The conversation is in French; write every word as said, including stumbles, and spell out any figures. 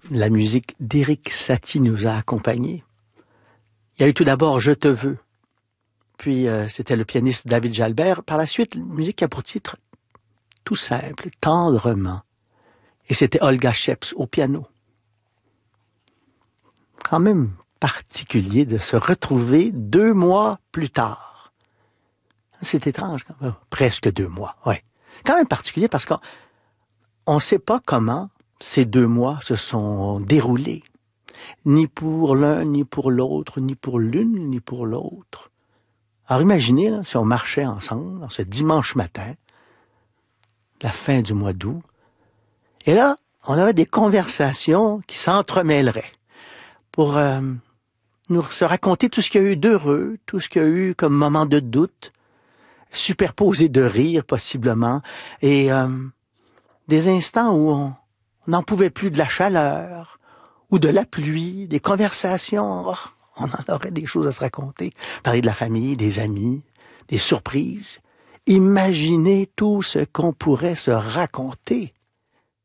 La musique d'Éric Satie nous a accompagnés. Il y a eu tout d'abord « Je te veux ». Puis euh, c'était le pianiste David Jalbert. Par la suite, la musique qui a pour titre tout simple, tendrement. Et c'était Olga Sheps au piano. Quand même particulier de se retrouver deux mois plus tard. C'est étrange, quand même. Presque deux mois, ouais. Quand même particulier parce qu'on ne sait pas comment ces deux mois se sont déroulés. Ni pour l'un, ni pour l'autre, ni pour l'une, ni pour l'autre. Alors imaginez, là, si on marchait ensemble, ce dimanche matin, la fin du mois d'août, et là, on aurait des conversations qui s'entremêleraient pour euh, nous se raconter tout ce qu'il y a eu d'heureux, tout ce qu'il y a eu comme moment de doute, superposé de rire possiblement, et euh, des instants où on n'en pouvait plus de la chaleur, ou de la pluie, des conversations, oh, on en aurait des choses à se raconter, parler de la famille, des amis, des surprises. Imaginez tout ce qu'on pourrait se raconter.